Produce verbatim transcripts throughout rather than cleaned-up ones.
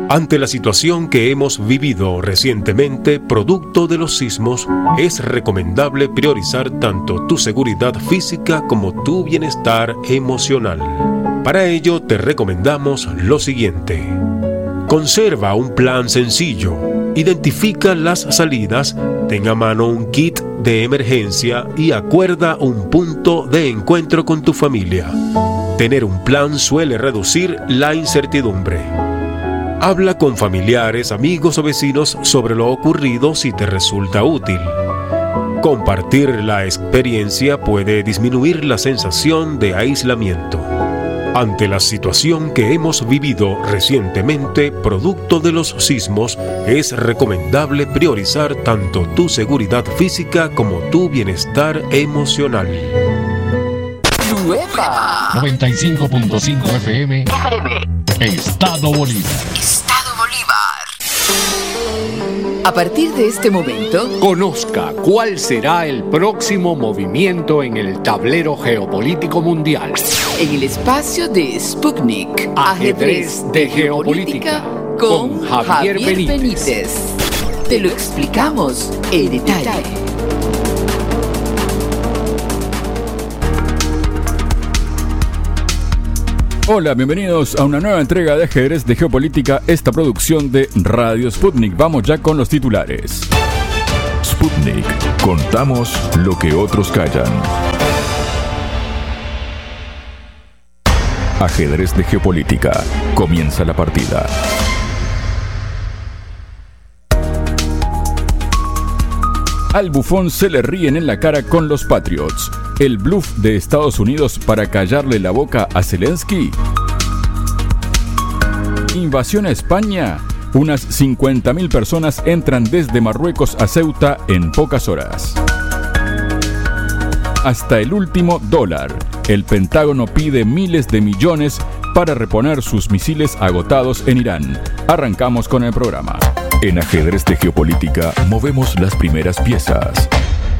Ante la situación que hemos vivido recientemente, producto de los sismos, es recomendable priorizar tanto tu seguridad física como tu bienestar emocional. Para ello, te recomendamos lo siguiente. Conserva un plan sencillo. Identifica las salidas, ten a mano un kit de emergencia y acuerda un punto de encuentro con tu familia. Tener un plan suele reducir la incertidumbre. Habla con familiares, amigos o vecinos sobre lo ocurrido si te resulta útil. Compartir la experiencia puede disminuir la sensación de aislamiento. Ante la situación que hemos vivido recientemente, producto de los sismos, es recomendable priorizar tanto tu seguridad física como tu bienestar emocional. Nueva noventa y cinco punto cinco F M Estado Bolívar. Estado Bolívar. A partir de este momento, conozca cuál será el próximo movimiento en el tablero geopolítico mundial. En el espacio de Sputnik, Ajedrez de Geopolítica, con Javier, Javier Benítez. Benítez. Te lo explicamos en detalle. Hola, bienvenidos a una nueva entrega de Ajedrez de Geopolítica, esta producción de Radio Sputnik. Vamos ya con los titulares. Sputnik. Contamos lo que otros callan. Ajedrez de Geopolítica. Comienza la partida. Al bufón se le ríen en la cara con los Patriots. ¿El bluff de Estados Unidos para callarle la boca a Zelensky? Invasión a España. Unas cincuenta mil personas entran desde Marruecos a Ceuta en pocas horas. Hasta el último dólar. El Pentágono pide miles de millones para reponer sus misiles agotados en Irán. Arrancamos con el programa. En Ajedrez de Geopolítica movemos las primeras piezas.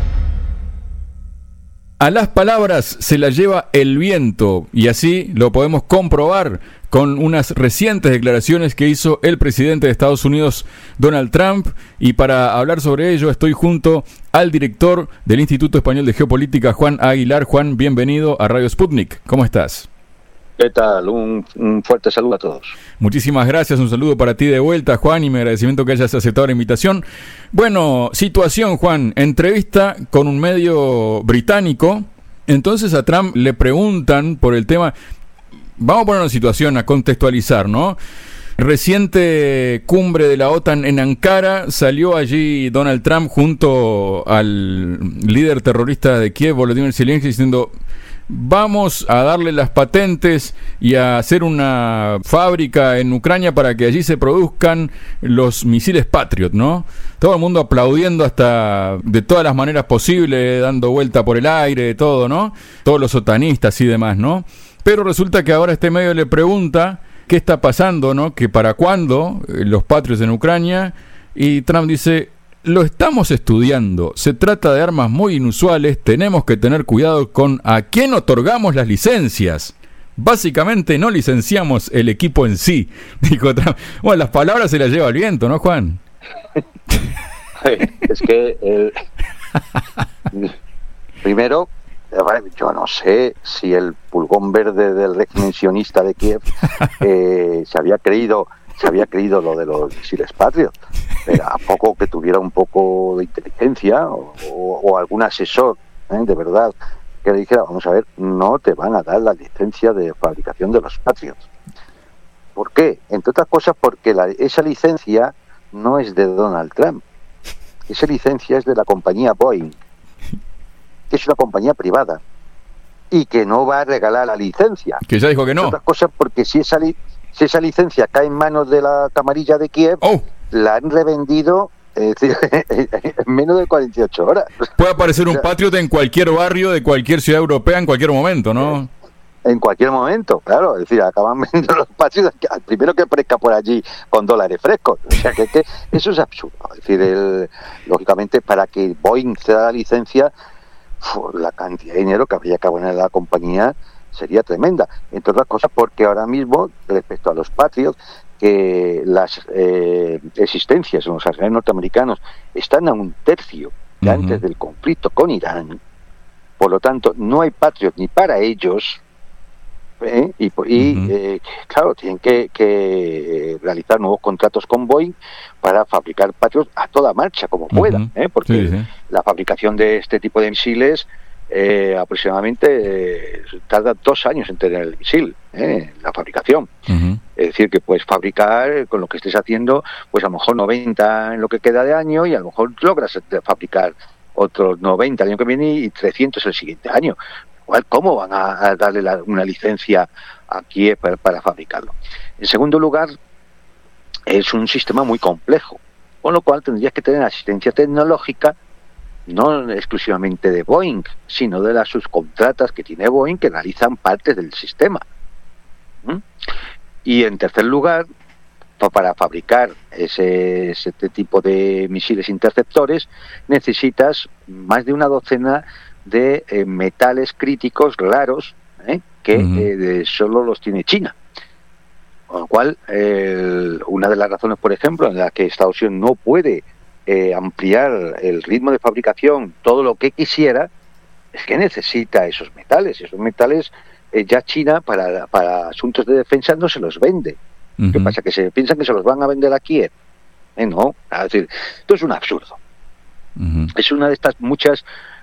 A las palabras se las lleva el viento, y así lo podemos comprobar con unas recientes declaraciones que hizo el presidente de Estados Unidos, Donald Trump. Y para hablar sobre ello estoy junto al director del Instituto Español de Geopolítica, Juan Aguilar. Juan, bienvenido a Radio Sputnik. ¿Cómo estás? ¿Qué tal? Un, un fuerte saludo a todos. Muchísimas gracias, un saludo para ti de vuelta, Juan, y mi agradecimiento que hayas aceptado la invitación. Bueno, situación, Juan, entrevista con un medio británico. Entonces a Trump le preguntan por el tema. Vamos a poner una situación, a contextualizar, ¿no? Reciente cumbre de la OTAN en Ankara, salió allí Donald Trump junto al líder terrorista de Kiev, Volodymyr Zelensky, diciendo: vamos a darle las patentes y a hacer una fábrica en Ucrania para que allí se produzcan los misiles Patriot, ¿no? Todo el mundo aplaudiendo hasta de todas las maneras posibles, dando vuelta por el aire, todo, ¿no? Todos los otanistas y demás, ¿no? Pero resulta que ahora este medio le pregunta qué está pasando, ¿no? Que para cuándo los Patriots en Ucrania, y Trump dice: lo estamos estudiando, se trata de armas muy inusuales, tenemos que tener cuidado con a quién otorgamos las licencias. Básicamente no licenciamos el equipo en sí, dijo Trump. Bueno, las palabras se las lleva el viento, ¿no, Juan? Es que el... primero, yo no sé si el pulgón verde del régimen sionista de Kiev eh, se había creído se había creído lo de los misiles Patriot. Pero a poco que tuviera un poco de inteligencia o, o, o algún asesor, ¿eh? de verdad, que le dijera: vamos a ver, no te van a dar la licencia de fabricación de los Patriots. ¿Por qué? Entre otras cosas porque la, esa licencia no es de Donald Trump. Esa licencia es de la compañía Boeing, que es una compañía privada y que no va a regalar la licencia. Que ya dijo que no. Entre otras cosas porque si esa, li, si esa licencia cae en manos de la camarilla de Kiev, oh. la han revendido eh, en menos de cuarenta y ocho horas. Puede aparecer un Patriot en cualquier barrio de cualquier ciudad europea en cualquier momento, ¿no? En cualquier momento, claro. Es decir, acaban vendiendo los Patriots al primero que aparezca por allí con dólares frescos. O sea, que, que eso es absurdo. Es decir, el, lógicamente, para que Boeing se da la licencia, la cantidad de dinero que habría que poner en la compañía sería tremenda, entre otras cosas porque ahora mismo, respecto a los Patriots, que las eh, existencias en los arsenales norteamericanos están a un tercio de uh-huh. antes del conflicto con Irán. Por lo tanto, no hay Patriot ni para ellos, ¿eh? y, y uh-huh. eh, claro, tienen que, que realizar nuevos contratos con Boeing para fabricar Patriot a toda marcha, como uh-huh. puedan, ¿eh? porque sí, sí. la fabricación de este tipo de misiles eh, aproximadamente eh, tarda dos años en tener el misil, ¿eh? la fabricación. Uh-huh. Es decir, que puedes fabricar con lo que estés haciendo, pues a lo mejor noventa en lo que queda de año, y a lo mejor logras fabricar otros noventa el año que viene y trescientos el siguiente año. Igual, ¿cómo van a, a darle la, una licencia a Kiev para, para fabricarlo? En segundo lugar, es un sistema muy complejo, con lo cual tendrías que tener asistencia tecnológica, no exclusivamente de Boeing, sino de las subcontratas que tiene Boeing que realizan partes del sistema. ¿Mm? Y en tercer lugar, para fabricar ese, ese tipo de misiles interceptores necesitas más de una docena de eh, metales críticos raros ¿eh? que uh-huh. eh, de, solo los tiene China. Con lo cual, eh, una de las razones, por ejemplo, en la que Estados Unidos no puede eh, ampliar el ritmo de fabricación todo lo que quisiera, es que necesita esos metales. Esos metales eh, ya China para, para asuntos de defensa no se los vende. Uh-huh. ¿Qué pasa? ¿Que se piensan que se los van a vender a Kiev? Eh, no, es decir, esto es un absurdo. Uh-huh. Es una de estas muchas,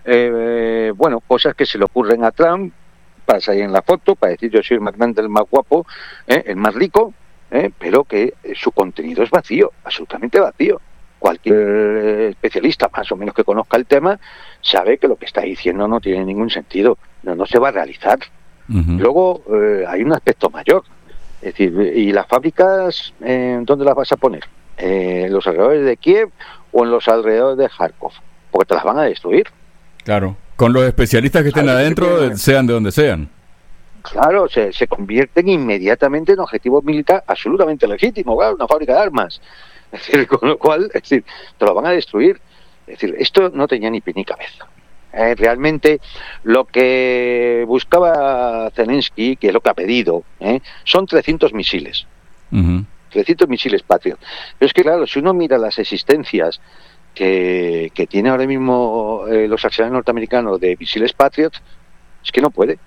eh, bueno, cosas que se le ocurren a Trump para salir en la foto, para decir yo soy el más grande, el más guapo, eh, el más rico, eh, pero que su contenido es vacío, absolutamente vacío. Cualquier especialista más o menos que conozca el tema sabe que lo que está diciendo no tiene ningún sentido, no, no se va a realizar. Uh-huh. Luego eh, hay un aspecto mayor. Es decir, ¿y las fábricas eh, dónde las vas a poner? Eh, ¿En los alrededores de Kiev o en los alrededores de Kharkov? Porque te las van a destruir. Claro, con los especialistas que estén adentro, que, sean de donde sean. Claro, se, se convierten inmediatamente en objetivos militares absolutamente legítimos, claro, una fábrica de armas. Es decir, con lo cual, es decir, te lo van a destruir. Es decir, esto no tenía ni pie ni cabeza. Eh, realmente lo que buscaba Zelensky, que es lo que ha pedido, eh, son trescientos misiles. Uh-huh. trescientos misiles Patriot. Pero es que claro, si uno mira las existencias que, que tiene ahora mismo eh, los arsenales norteamericanos de misiles Patriot, es que no puede.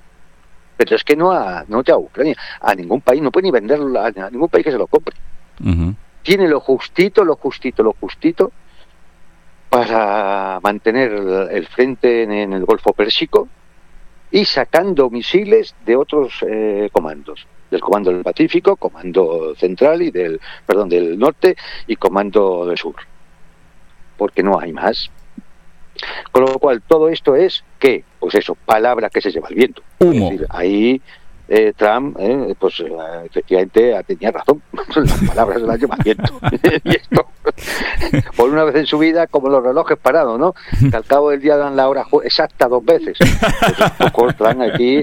Pero es que no a, no a Ucrania, a ningún país, no puede ni venderlo a, a ningún país que se lo compre. Uh-huh. Tiene lo justito, lo justito, lo justito para mantener el frente en, en el Golfo Pérsico y sacando misiles de otros eh, comandos, del Comando del Pacífico, Comando Central y del, perdón, del Norte y Comando del Sur, porque no hay más. Con lo cual todo esto es que, pues eso, palabra que se lleva el viento. Humo. Es decir, ahí eh, Trump, eh, pues eh, efectivamente tenía razón, las palabras se las lleva el viento. Y esto, por una vez en su vida, como los relojes parados, ¿no? Que al cabo del día dan la hora exacta dos veces. Pues un poco Trump aquí,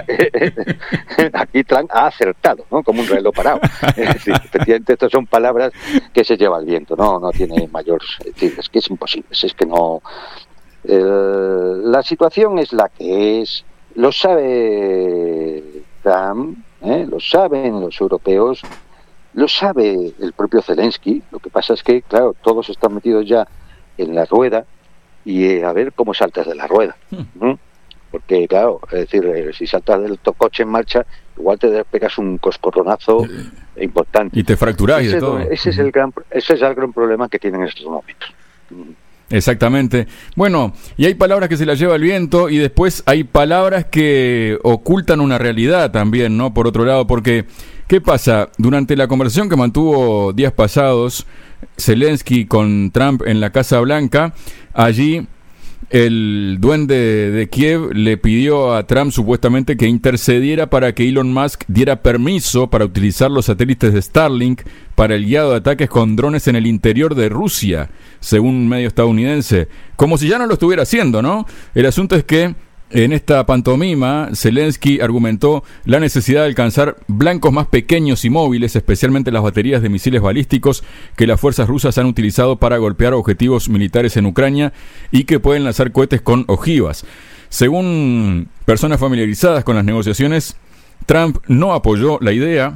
aquí Trump ha acertado, ¿no? Como un reloj parado. Es decir, efectivamente, estas son palabras que se lleva el viento, no, no tiene mayor, es que es imposible, es que no. Eh, la situación es la que es, lo sabe Trump, ¿eh? Lo saben los europeos, lo sabe el propio Zelensky. Lo que pasa es que, claro, todos están metidos ya en la rueda y eh, a ver cómo saltas de la rueda. ¿Mm? Porque, claro, es decir, eh, si saltas del coche en marcha, igual te pegas un coscorronazo eh, importante. Y te fracturás y de todo. Ese es el gran, ese es el gran problema que tienen en estos momentos. ¿Mm? Exactamente. Bueno, y hay palabras que se las lleva el viento y después hay palabras que ocultan una realidad también, ¿no? Por otro lado, porque ¿qué pasa? Durante la conversación que mantuvo días pasados Zelensky con Trump en la Casa Blanca, allí el duende de Kiev le pidió a Trump supuestamente que intercediera para que Elon Musk diera permiso para utilizar los satélites de Starlink para el guiado de ataques con drones en el interior de Rusia, según un medio estadounidense. Como si ya no lo estuviera haciendo, ¿no? El asunto es que en esta pantomima, Zelensky argumentó la necesidad de alcanzar blancos más pequeños y móviles, especialmente las baterías de misiles balísticos que las fuerzas rusas han utilizado para golpear objetivos militares en Ucrania y que pueden lanzar cohetes con ojivas. Según personas familiarizadas con las negociaciones, Trump no apoyó la idea,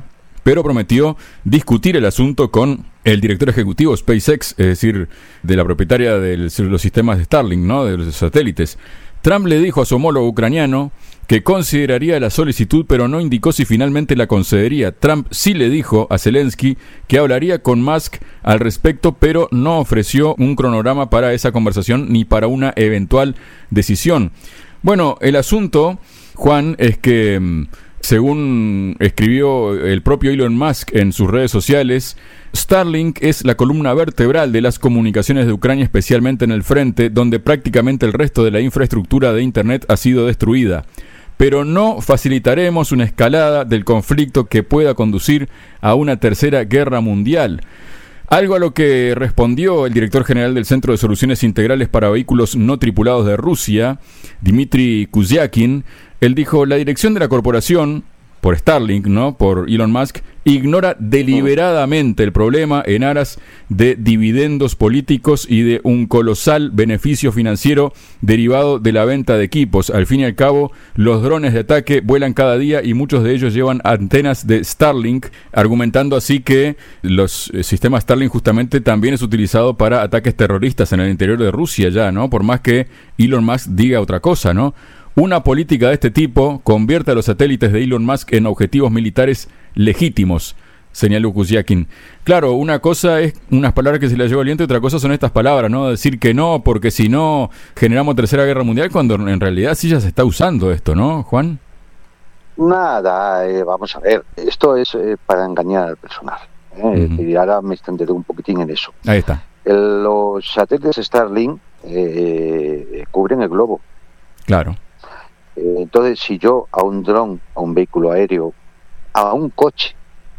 pero prometió discutir el asunto con el director ejecutivo de SpaceX, es decir, de la propietaria de los sistemas de Starlink, ¿no?, de los satélites. Trump le dijo a su homólogo ucraniano que consideraría la solicitud, pero no indicó si finalmente la concedería. Trump sí le dijo a Zelensky que hablaría con Musk al respecto, pero no ofreció un cronograma para esa conversación ni para una eventual decisión. Bueno, el asunto, Juan, es que, según escribió el propio Elon Musk en sus redes sociales, Starlink es la columna vertebral de las comunicaciones de Ucrania, especialmente en el frente, donde prácticamente el resto de la infraestructura de Internet ha sido destruida. Pero no facilitaremos una escalada del conflicto que pueda conducir a una tercera guerra mundial. Algo a lo que respondió el director general del Centro de Soluciones Integrales para Vehículos No Tripulados de Rusia, Dmitry Kuzyakin. Él dijo: la dirección de la corporación, por Starlink, ¿no?, por Elon Musk, ignora deliberadamente el problema en aras de dividendos políticos y de un colosal beneficio financiero derivado de la venta de equipos. Al fin y al cabo, los drones de ataque vuelan cada día y muchos de ellos llevan antenas de Starlink, argumentando así que los eh, sistemas Starlink justamente también es utilizado para ataques terroristas en el interior de Rusia ya, ¿no?, por más que Elon Musk diga otra cosa, ¿no? Una política de este tipo convierte a los satélites de Elon Musk en objetivos militares legítimos, señaló Kuzyakin. Claro, una cosa es unas palabras que se le llevó al viento y otra cosa son estas palabras, ¿no? Decir que no, porque si no generamos tercera guerra mundial, cuando en realidad sí ya se está usando esto, ¿no, Juan? Nada, eh, vamos a ver, esto es eh, para engañar al personal. ¿eh? Uh-huh. Y ahora me extenderé un poquitín en eso. Ahí está. El, los satélites Starlink eh, cubren el globo. Claro. Entonces, si yo a un dron, a un vehículo aéreo, a un coche,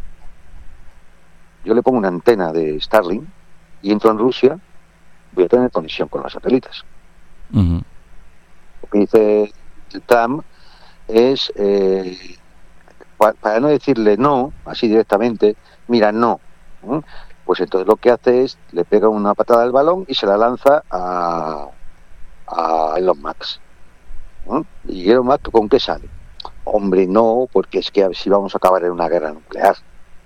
yo le pongo una antena de Starlink y entro en Rusia, voy a tener conexión con los satélites. Uh-huh. Lo que dice Trump es, eh, pa- para no decirle no, así directamente, mira, no, ¿eh? Pues entonces lo que hace es, le pega una patada al balón y se la lanza a, a Elon Musk. ¿Eh? Y Elon Musk, ¿con qué sale? Hombre, no, porque es que a ver si vamos a acabar en una guerra nuclear.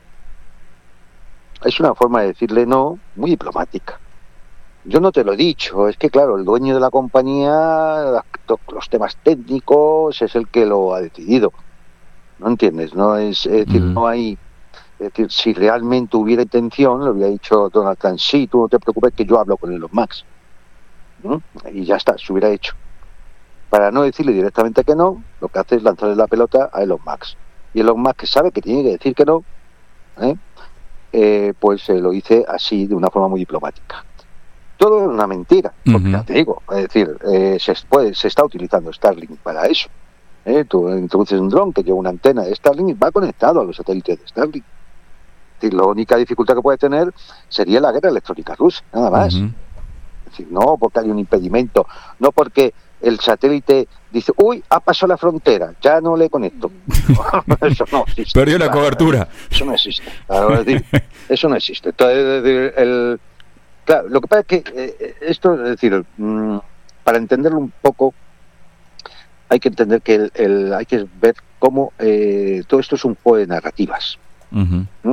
Es una forma de decirle no muy diplomática. Yo no te lo he dicho, es que claro, el dueño de la compañía, los temas técnicos, es el que lo ha decidido. ¿No entiendes? No es, es decir, mm. no hay, es decir, si realmente hubiera intención, le hubiera dicho Donald Trump, sí, tú no te preocupes que yo hablo con Elon Musk. ¿Mm? Y ya está, se hubiera hecho. Para no decirle directamente que no, lo que hace es lanzarle la pelota a Elon Musk. Y Elon Musk, que sabe que tiene que decir que no, ¿eh? Eh, pues eh, lo dice así, de una forma muy diplomática. Todo es una mentira, porque uh-huh. ya te digo, es decir, eh, se, puede, se está utilizando Starlink para eso. ¿eh? Tú introduces un dron que lleva una antena de Starlink y va conectado a los satélites de Starlink. Es decir, la única dificultad que puede tener sería la guerra electrónica rusa, nada más. Uh-huh. Es decir, no porque hay un impedimento, no porque el satélite dice, uy, ha pasado la frontera, ya no le conecto. Eso no existe. Perdió la cobertura. Eso no existe. Claro, es decir, eso no existe. Entonces, el, el, claro, lo que pasa es que eh, esto, es decir, mmm, para entenderlo un poco, hay que entender que el, el, hay que ver cómo eh, todo esto es un juego de narrativas. Uh-huh. ¿Mm?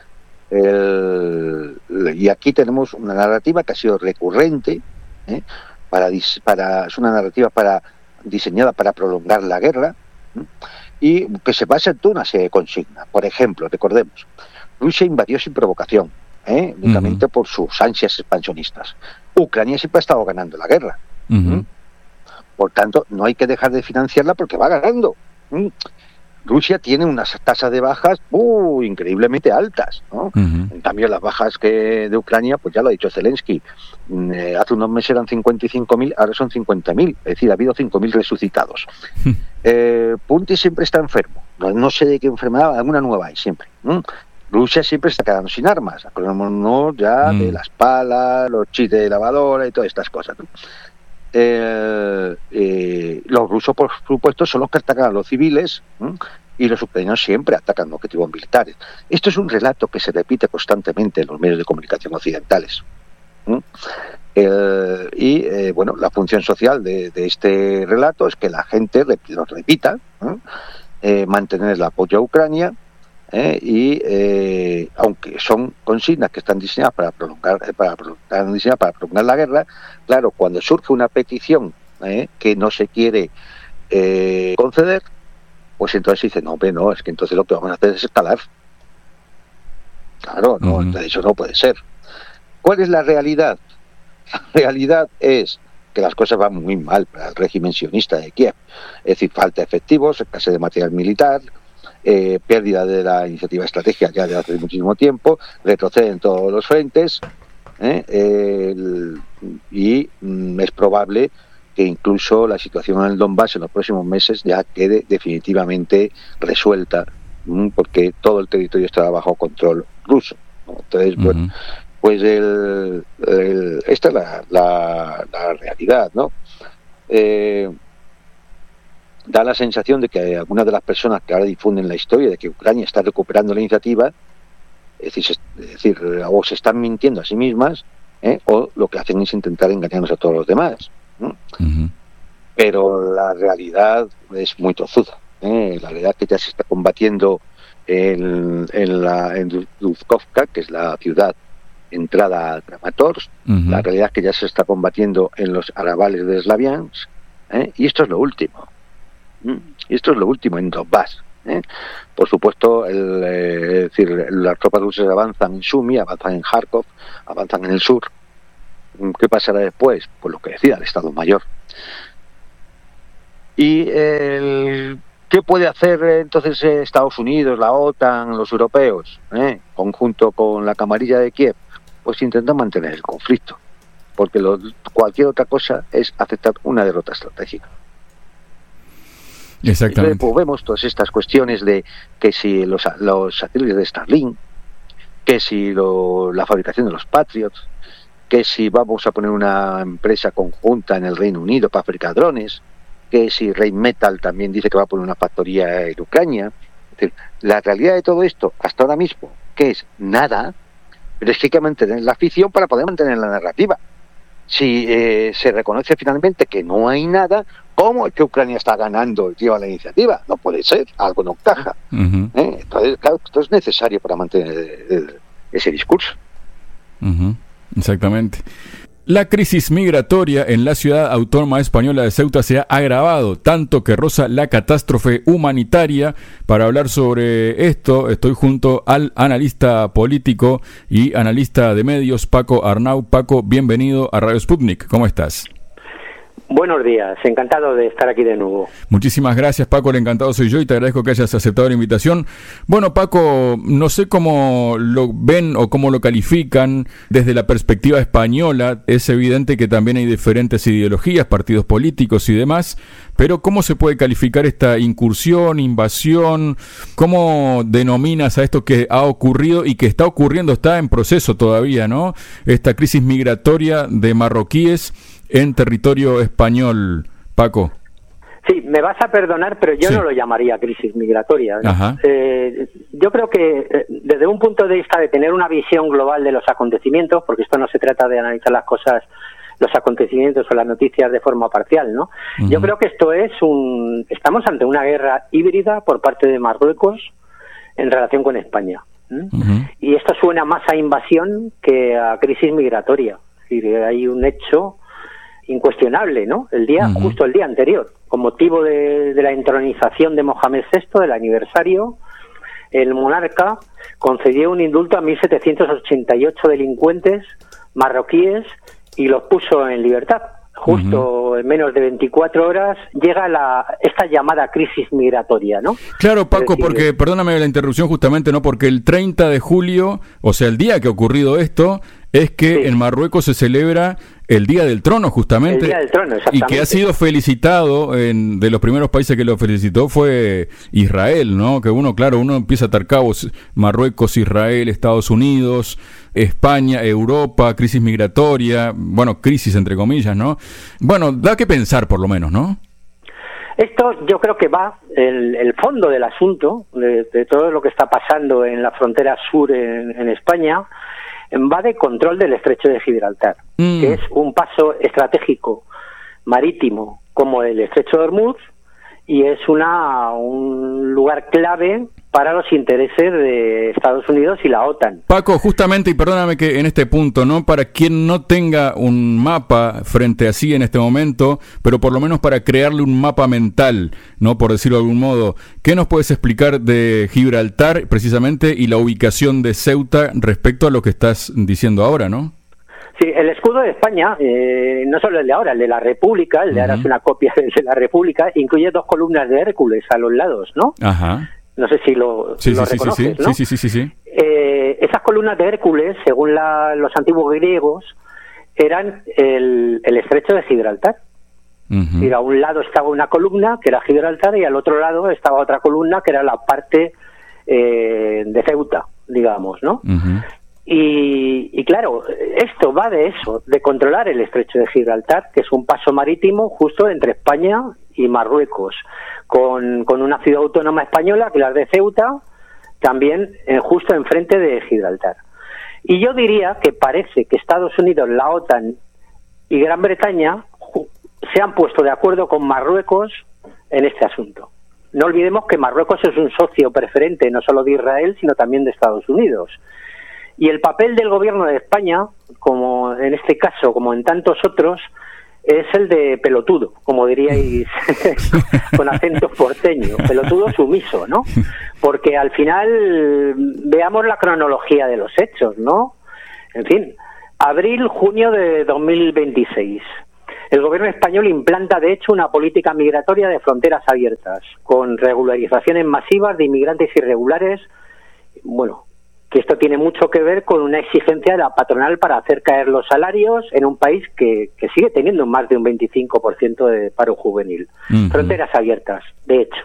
El, y aquí tenemos una narrativa que ha sido recurrente, ¿eh? Para, para, es una narrativa para diseñada para prolongar la guerra, ¿eh? Y que se basa en toda una serie de consignas. Por ejemplo, recordemos, Rusia invadió sin provocación, ¿eh? únicamente uh-huh. por sus ansias expansionistas. Ucrania siempre ha estado ganando la guerra. Uh-huh. ¿eh? Por tanto, no hay que dejar de financiarla porque va ganando. ¿eh? Rusia tiene unas tasas de bajas uh, increíblemente altas, ¿no? Uh-huh. En cambio, las bajas que de Ucrania, pues ya lo ha dicho Zelensky, eh, hace unos meses eran cincuenta y cinco mil, ahora son cincuenta mil, es decir, ha habido cinco mil resucitados. Uh-huh. eh, Putin siempre está enfermo, no, no sé de qué enfermedad, alguna nueva hay siempre. ¿no? Rusia siempre está quedando sin armas, acordémonos ya uh-huh. de las palas, los chips de lavadora y todas estas cosas, ¿no? Eh, eh, los rusos, por supuesto, son los que atacan a los civiles, ¿eh? y los ucranianos siempre atacan objetivos militares. Esto es un relato que se repite constantemente en los medios de comunicación occidentales. ¿eh? Eh, y, eh, bueno, la función social de, de este relato es que la gente lo repita, ¿eh? Eh, mantener el apoyo a Ucrania, ¿eh? y eh, aunque son consignas que están diseñadas para prolongar, para prolongar, diseñadas para prolongar la guerra, claro, cuando surge una petición ¿eh? que no se quiere eh, conceder, pues entonces dice, no, hombre, no, es que entonces lo que vamos a hacer es escalar. Claro, no, uh-huh. Eso no puede ser. ¿Cuál es la realidad? La realidad es que las cosas van muy mal para el régimen sionista de Kiev. Es decir, falta de efectivos, escasez de material militar, eh, pérdida de la iniciativa estratégica ya de hace muchísimo tiempo, retrocede en todos los frentes, ¿eh? El, y mm, es probable que incluso la situación en el Donbass en los próximos meses ya quede definitivamente resuelta, porque todo el territorio está bajo control ruso, ¿no? Entonces, uh-huh. bueno, pues el, el, esta es la, la, la realidad, ¿no? Eh, da la sensación de que algunas de las personas que ahora difunden la historia de que Ucrania está recuperando la iniciativa, es decir, es decir o se están mintiendo a sí mismas, ¿eh? o lo que hacen es intentar engañarnos a todos los demás, ¿no? Uh-huh. Pero la realidad es muy tozuda. ¿eh? La realidad es que ya se está combatiendo en, en, la, en Duzkovka, que es la ciudad entrada a Kramatorsk. Uh-huh. La realidad es que ya se está combatiendo en los arrabales de Slaviansk, ¿eh? y esto es lo último. ¿Mm? Y esto es lo último en Donbass. ¿eh? Por supuesto, el, eh, es decir, las tropas rusas avanzan en Sumy, avanzan en Kharkov, avanzan en el sur. ¿Qué pasará después? Pues lo que decía el Estado Mayor. ¿Y el, qué puede hacer entonces Estados Unidos, la OTAN, los europeos, ¿eh? conjunto con la camarilla de Kiev? Pues intentar mantener el conflicto, porque lo, cualquier otra cosa es aceptar una derrota estratégica. Exactamente. Entonces, pues vemos todas estas cuestiones de que si los, los satélites de Starlink, que si lo, la fabricación de los Patriots, que si vamos a poner una empresa conjunta en el Reino Unido para fabricar drones, que si Rheinmetall también dice que va a poner una factoría en Ucrania. Es decir, la realidad de todo esto, hasta ahora mismo, que es nada, pero es que hay que mantener la afición para poder mantener la narrativa. Si eh, se reconoce finalmente que no hay nada, ¿cómo es que Ucrania está ganando lleva la iniciativa? No puede ser, algo no encaja. Uh-huh. ¿Eh? Entonces, claro, esto es necesario para mantener el, el, ese discurso. Uh-huh. Exactamente. La crisis migratoria en la ciudad autónoma española de Ceuta se ha agravado, tanto que roza la catástrofe humanitaria. Para hablar sobre esto, estoy junto al analista político y analista de medios, Paco Arnau. Paco, bienvenido a Radio Sputnik. ¿Cómo estás? Buenos días, encantado de estar aquí de nuevo. Muchísimas gracias, Paco, el encantado soy yo y te agradezco que hayas aceptado la invitación. Bueno, Paco, no sé cómo lo ven o cómo lo califican desde la perspectiva española. Es evidente que también hay diferentes ideologías, partidos políticos y demás, pero ¿cómo se puede calificar esta incursión, invasión? ¿Cómo denominas a esto que ha ocurrido y que está ocurriendo, está en proceso todavía, ¿no? Esta crisis migratoria de marroquíes en territorio español, Paco. Sí, me vas a perdonar, pero yo sí. no lo llamaría crisis migratoria, ¿no? Eh, yo creo que eh, desde un punto de vista de tener una visión global de los acontecimientos, porque esto no se trata de analizar las cosas, los acontecimientos o las noticias de forma parcial, ¿no? Uh-huh. Yo creo que esto es un... Estamos ante una guerra híbrida por parte de Marruecos en relación con España. ¿eh? Uh-huh. Y esto suena más a invasión que a crisis migratoria. Es decir, hay un hecho incuestionable, ¿no? El día, uh-huh. justo el día anterior, con motivo de, de la entronización de Mohamed sexto, del aniversario, el monarca concedió un indulto a mil setecientos ochenta y ocho delincuentes marroquíes y los puso en libertad. Justo uh-huh. en menos de veinticuatro horas llega la esta llamada crisis migratoria, ¿no? Claro, Paco, decir, porque, perdóname la interrupción justamente, ¿no? Porque el treinta de julio, o sea, el día que ha ocurrido esto, es que sí. en Marruecos se celebra el Día del Trono, justamente. El Día del Trono, exactamente. Y que ha sido felicitado, en, de los primeros países que lo felicitó fue Israel, ¿no? Que uno, claro, uno empieza a atar cabos, Marruecos, Israel, Estados Unidos, España, Europa, crisis migratoria, bueno, crisis entre comillas, ¿no? Bueno, da que pensar por lo menos, ¿no? Esto yo creo que va, el, el fondo del asunto, de, de todo lo que está pasando en la frontera sur en, en España, va de control del estrecho de Gibraltar, mm. que es un paso estratégico marítimo como el estrecho de Hormuz, y es una un lugar clave para los intereses de Estados Unidos y la OTAN. Paco, justamente, y perdóname que en este punto, ¿no? Para quien no tenga un mapa frente a sí en este momento, pero por lo menos para crearle un mapa mental, ¿no? Por decirlo de algún modo, ¿qué nos puedes explicar de Gibraltar, precisamente, y la ubicación de Ceuta respecto a lo que estás diciendo ahora, ¿no? Sí, el escudo de España, eh, no solo el de ahora, el de la República, el de ahora es una copia de la República, incluye dos columnas de Hércules a los lados, ¿no? Ajá. No sé si lo, sí, lo sí, reconoces, sí, sí, ¿no? Sí, sí, sí, sí, sí. Eh, esas columnas de Hércules, según la, los antiguos griegos, eran el, el estrecho de Gibraltar. Uh-huh. Y a un lado estaba una columna, que era Gibraltar, y al otro lado estaba otra columna, que era la parte eh, de Ceuta, digamos, ¿no? Uh-huh. Y, y claro, esto va de eso, de controlar el estrecho de Gibraltar, que es un paso marítimo justo entre España y Marruecos, con, con una ciudad autónoma española, que es la de Ceuta, también eh, justo enfrente de Gibraltar. Y yo diría que parece que Estados Unidos, la OTAN y Gran Bretaña se han puesto de acuerdo con Marruecos en este asunto. No olvidemos que Marruecos es un socio preferente no solo de Israel, sino también de Estados Unidos. Y el papel del gobierno de España, como en este caso, como en tantos otros, es el de pelotudo, como diríais con acento porteño, pelotudo sumiso, ¿no? Porque al final veamos la cronología de los hechos, ¿no? En fin, abril, junio de dos mil veintiséis. El gobierno español implanta, de hecho, una política migratoria de fronteras abiertas, con regularizaciones masivas de inmigrantes irregulares, bueno, que esto tiene mucho que ver con una exigencia de la patronal para hacer caer los salarios en un país que, que sigue teniendo más de un veinticinco por ciento de paro juvenil. Uh-huh. Fronteras abiertas, de hecho.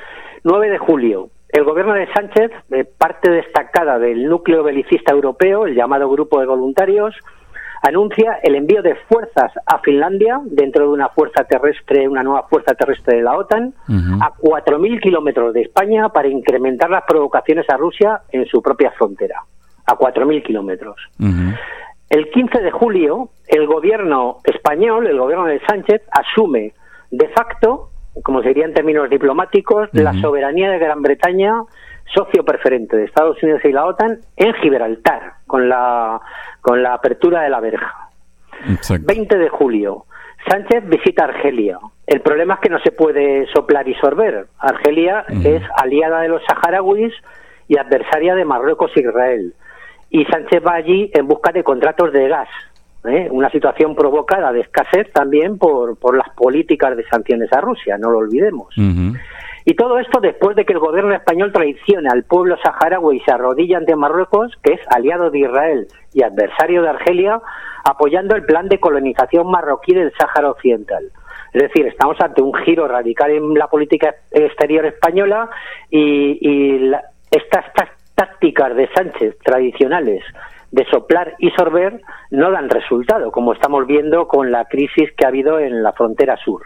nueve de julio. El gobierno de Sánchez, eh, parte destacada del núcleo belicista europeo, el llamado Grupo de Voluntarios, anuncia el envío de fuerzas a Finlandia, dentro de una fuerza terrestre, una nueva fuerza terrestre de la OTAN, uh-huh. a cuatro mil kilómetros de España para incrementar las provocaciones a Rusia en su propia frontera, a cuatro mil kilómetros. Uh-huh. El quince de julio, el gobierno español, el gobierno de Sánchez, asume de facto, como se diría en términos diplomáticos, uh-huh. la soberanía de Gran Bretaña, socio preferente de Estados Unidos y la OTAN, en Gibraltar, con la con la apertura de la verja. Exacto. veinte de julio, Sánchez visita Argelia. El problema es que no se puede soplar y sorber. Argelia uh-huh. es aliada de los saharauis y adversaria de Marruecos e Israel. Y Sánchez va allí en busca de contratos de gas, ¿eh? Una situación provocada de escasez también por, por las políticas de sanciones a Rusia, no lo olvidemos. Uh-huh. Y todo esto después de que el gobierno español traicione al pueblo saharaui y se arrodilla ante Marruecos, que es aliado de Israel y adversario de Argelia, apoyando el plan de colonización marroquí del Sáhara Occidental. Es decir, estamos ante un giro radical en la política exterior española y, y la, estas, estas tácticas de Sánchez tradicionales de soplar y sorber no dan resultado, como estamos viendo con la crisis que ha habido en la frontera sur.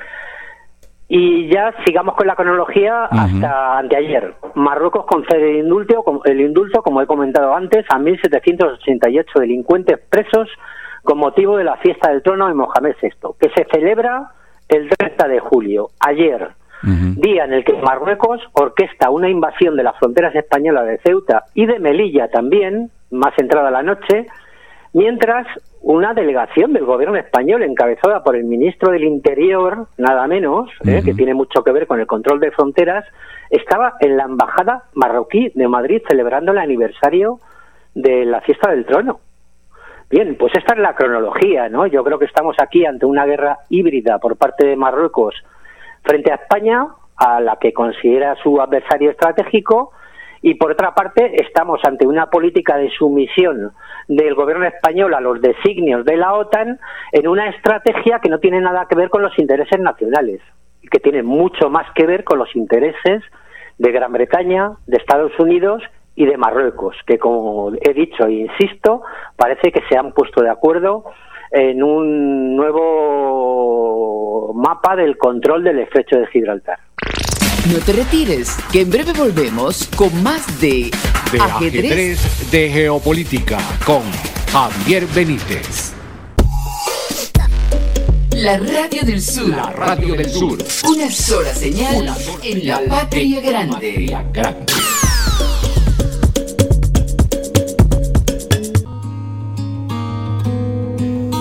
Y ya sigamos con la cronología hasta uh-huh. anteayer. Marruecos concede el indulto, el indulto, como he comentado antes, a mil setecientos ochenta y ocho delincuentes presos con motivo de la fiesta del trono de Mohamed sexto, que se celebra el treinta de julio, ayer, uh-huh. día en el que Marruecos orquesta una invasión de las fronteras españolas de Ceuta y de Melilla también, más entrada la noche, mientras una delegación del gobierno español encabezada por el ministro del Interior, nada menos, eh, uh-huh. que tiene mucho que ver con el control de fronteras, estaba en la embajada marroquí de Madrid celebrando el aniversario de la fiesta del trono. Bien, pues esta es la cronología, ¿no? Yo creo que estamos aquí ante una guerra híbrida por parte de Marruecos frente a España, a la que considera su adversario estratégico, y por otra parte estamos ante una política de sumisión del gobierno español a los designios de la OTAN en una estrategia que no tiene nada que ver con los intereses nacionales, que tiene mucho más que ver con los intereses de Gran Bretaña, de Estados Unidos y de Marruecos, que como he dicho e insisto, parece que se han puesto de acuerdo en un nuevo mapa del control del estrecho de Gibraltar. No te retires, que en breve volvemos con más de, de ajedrez. ajedrez de geopolítica con Javier Benítez. La Radio del Sur. La Radio del Sur. Una sola señal, Una sola en, la en la patria grande. Patria grande.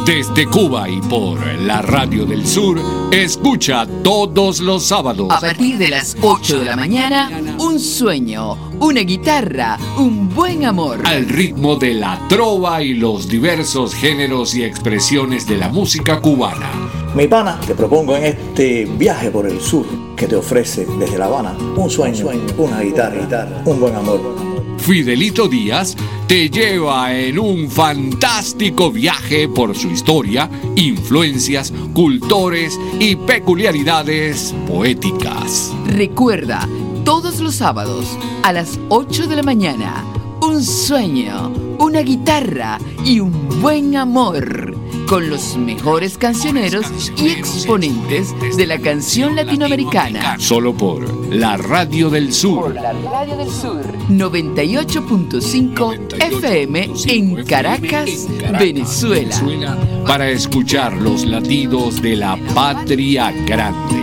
Desde Cuba y por la Radio del Sur, escucha todos los sábados. A partir de las ocho de la mañana, un sueño, una guitarra, un buen amor. Al ritmo de la trova y los diversos géneros y expresiones de la música cubana. Mi pana, te propongo en este viaje por el sur que te ofrece desde La Habana un sueño, una guitarra, un buen amor. Fidelito Díaz te lleva en un fantástico viaje por su historia, influencias, cultores y peculiaridades poéticas. Recuerda, todos los sábados a las ocho de la mañana, un sueño, una guitarra y un buen amor, con los mejores cancioneros y exponentes de la canción latinoamericana. Solo por la Radio del Sur. Por la Radio del Sur. noventa y ocho punto cinco F M en Caracas, Venezuela. Para escuchar los latidos de la patria grande.